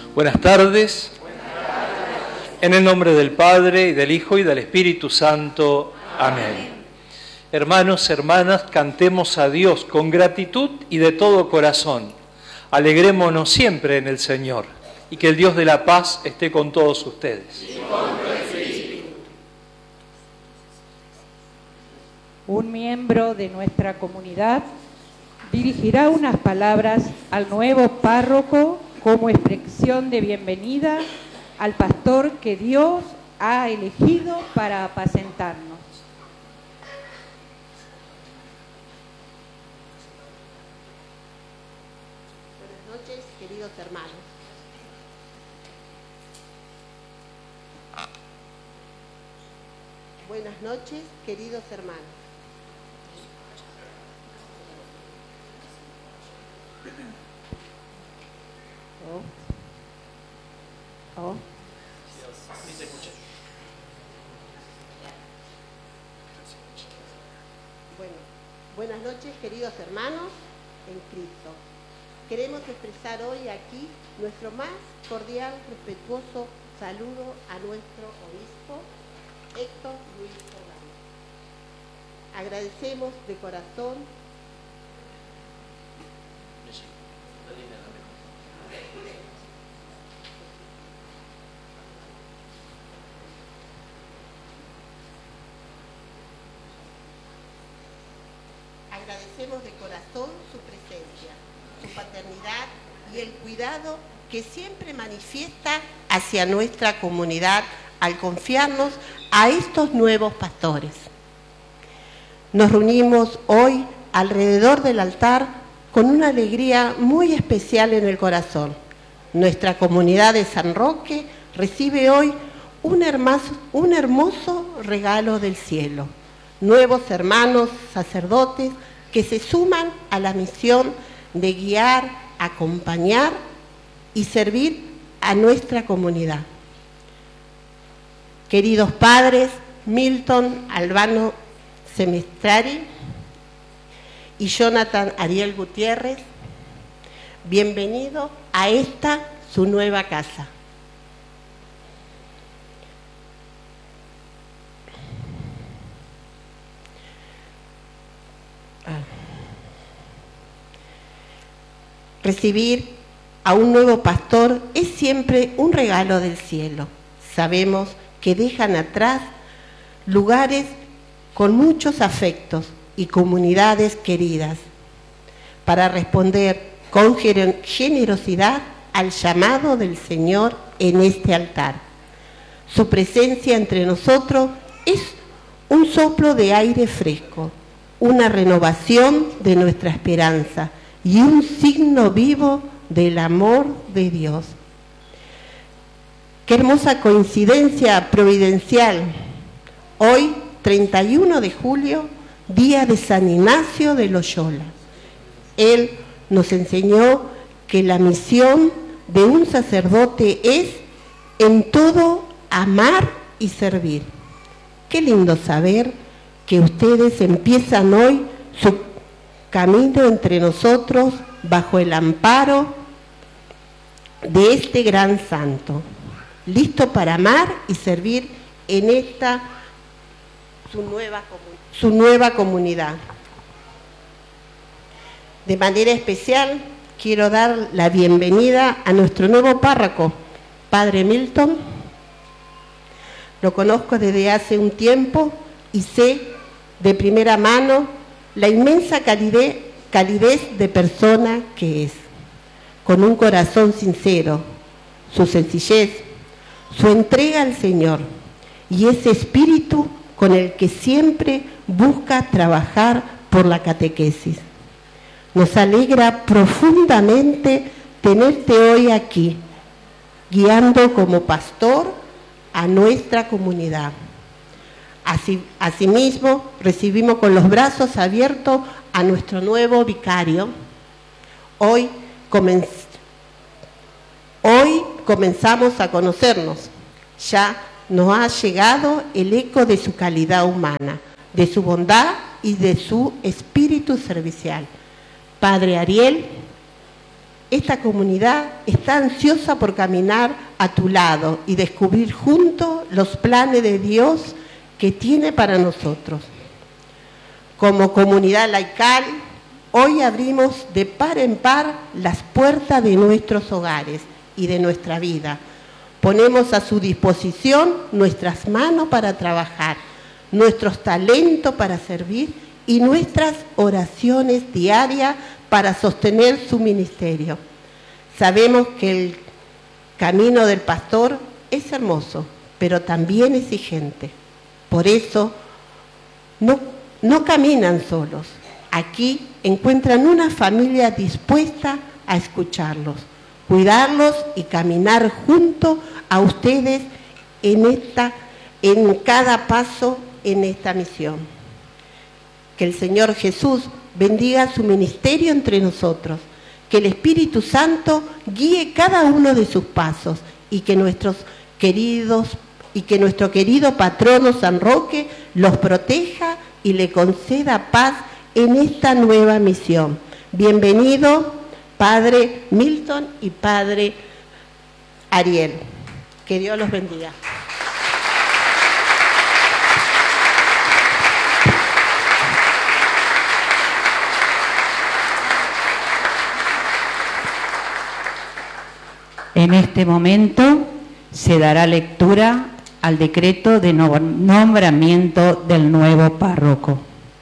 Buenas tardes. En el nombre del Padre, y del Hijo, y del Espíritu Santo. Amén. Hermanos, hermanas, cantemos a Dios con gratitud y de todo corazón. Alegrémonos siempre en el Señor, y que el Dios de la paz esté con todos ustedes. Y con tu espíritu. Un miembro de nuestra comunidad dirigirá unas palabras al nuevo párroco como expresión de bienvenida al pastor que Dios ha elegido para apacentarnos. Buenas noches, queridos hermanos. Buenas noches, queridos hermanos. Bueno, buenas noches, queridos hermanos en Cristo. Queremos expresar hoy aquí nuestro más cordial, respetuoso saludo a nuestro obispo Héctor Luis Fernández. Agradecemos de corazón su presencia, su paternidad y el cuidado que siempre manifiesta hacia nuestra comunidad al confiarnos a estos nuevos pastores. Nos reunimos hoy alrededor del altar con una alegría muy especial en el corazón. Nuestra comunidad de San Roque recibe hoy un hermoso regalo del cielo. Nuevos hermanos sacerdotes que se suman a la misión de guiar, acompañar y servir a nuestra comunidad. Queridos padres, Milton Albano Semestrari y Jonathan Ariel Gutiérrez, bienvenido a esta su nueva casa. Recibir a un nuevo pastor es siempre un regalo del cielo. Sabemos que dejan atrás lugares con muchos afectos y comunidades queridas para responder con generosidad al llamado del Señor en este altar. Su presencia entre nosotros es un soplo de aire fresco, una renovación de nuestra esperanza y un signo vivo del amor de Dios. Qué hermosa coincidencia providencial. Hoy, 31 de julio, día de San Ignacio de Loyola. Él nos enseñó que la misión de un sacerdote es en todo amar y servir. Qué lindo saber que ustedes empiezan hoy su camino entre nosotros bajo el amparo de este gran santo, listo para amar y servir en esta su nueva comunidad. De manera especial quiero dar la bienvenida a nuestro nuevo párroco, Padre Milton. Lo conozco desde hace un tiempo y sé de primera mano la inmensa calidez de persona que es, con un corazón sincero, su sencillez, su entrega al Señor y ese espíritu con el que siempre busca trabajar por la catequesis. Nos alegra profundamente tenerte hoy aquí, guiando como pastor a nuestra comunidad. Asimismo, recibimos con los brazos abiertos a nuestro nuevo vicario. Hoy comenzamos a conocernos. Ya nos ha llegado el eco de su calidad humana, de su bondad y de su espíritu servicial. Padre Ariel, Esta comunidad está ansiosa por caminar a tu lado y descubrir juntos los planes de Dios que tiene para nosotros. Como comunidad laical, hoy abrimos de par en par las puertas de nuestros hogares y de nuestra vida. Ponemos a su disposición nuestras manos para trabajar, nuestros talentos para servir y nuestras oraciones diarias para sostener su ministerio. Sabemos que el camino del pastor es hermoso, pero también exigente. Por eso, no caminan solos. Aquí encuentran una familia dispuesta a escucharlos, cuidarlos y caminar junto a ustedes en cada paso en esta misión. Que el Señor Jesús bendiga su ministerio entre nosotros, que el Espíritu Santo guíe cada uno de sus pasos y que nuestro querido patrono San Roque los proteja y le conceda paz en esta nueva misión. Bienvenido, Padre Milton y Padre Ariel. Que Dios los bendiga. En este momento se dará lectura al decreto de nombramiento del nuevo párroco.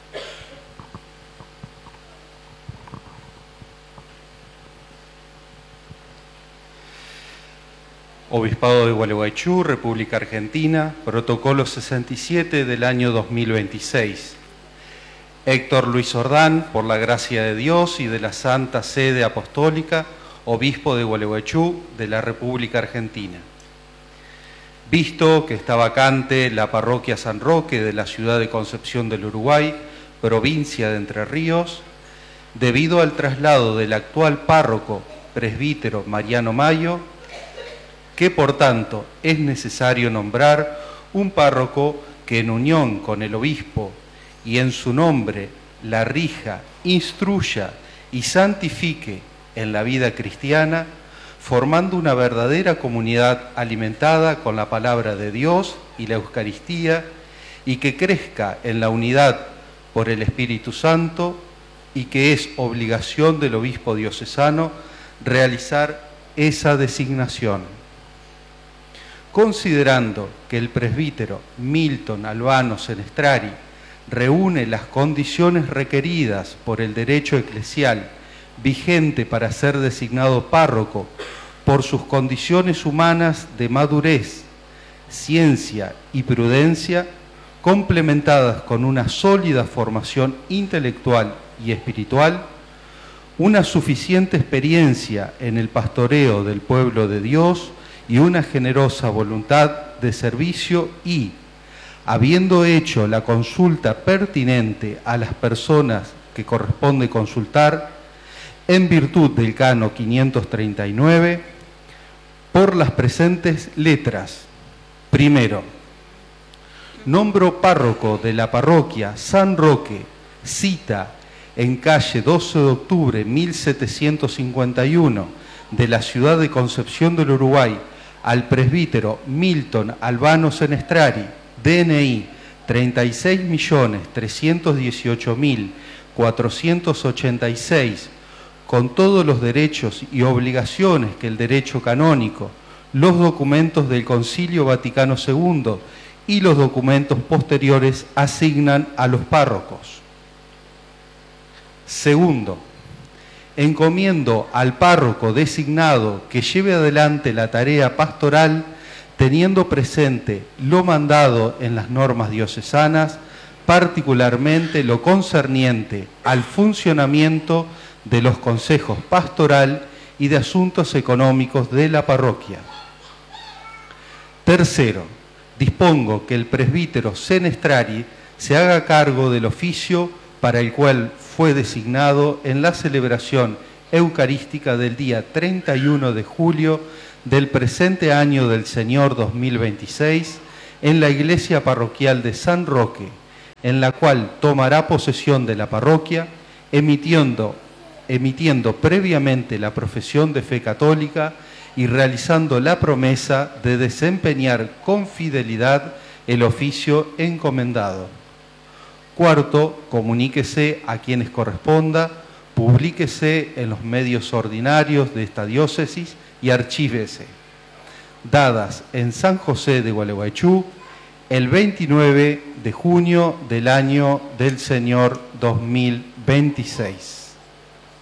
Obispado de Gualeguaychú, República Argentina, protocolo 67 del año 2026. Héctor Luis Ordán, por la gracia de Dios y de la Santa Sede Apostólica, Obispo de Gualeguaychú de la República Argentina. Visto que está vacante la parroquia San Roque de la ciudad de Concepción del Uruguay, provincia de Entre Ríos, debido al traslado del actual párroco presbítero Mariano Mayo, que por tanto es necesario nombrar un párroco que en unión con el obispo y en su nombre la rija, instruya y santifique en la vida cristiana, formando una verdadera comunidad alimentada con la palabra de Dios y la Eucaristía, y que crezca en la unidad por el Espíritu Santo, y que es obligación del obispo diocesano realizar esa designación. Considerando que el presbítero Milton Albano Senestrari reúne las condiciones requeridas por el derecho eclesial vigente para ser designado párroco por sus condiciones humanas de madurez, ciencia y prudencia, complementadas con una sólida formación intelectual y espiritual, una suficiente experiencia en el pastoreo del pueblo de Dios y una generosa voluntad de servicio y, habiendo hecho la consulta pertinente a las personas que corresponde consultar, en virtud del Cano 539, por las presentes letras. Primero, nombro párroco de la parroquia San Roque, cita en calle 12 de octubre 1751 de la ciudad de Concepción del Uruguay, al presbítero Milton Albano Senestrari, DNI 36.318.486, con todos los derechos y obligaciones que el derecho canónico, los documentos del Concilio Vaticano II y los documentos posteriores asignan a los párrocos. Segundo, encomiendo al párroco designado que lleve adelante la tarea pastoral teniendo presente lo mandado en las normas diocesanas, particularmente lo concerniente al funcionamiento de los consejos pastoral y de asuntos económicos de la parroquia. Tercero, dispongo que el presbítero Senestrari se haga cargo del oficio para el cual fue designado en la celebración eucarística del día 31 de julio del presente año del Señor 2026 en la iglesia parroquial de San Roque, en la cual tomará posesión de la parroquia, emitiendo emitiendo previamente la profesión de fe católica y realizando la promesa de desempeñar con fidelidad el oficio encomendado. Cuarto, comuníquese a quienes corresponda, publíquese en los medios ordinarios de esta diócesis y archívese. Dadas en San José de Gualeguaychú, el 29 de junio del año del Señor 2026.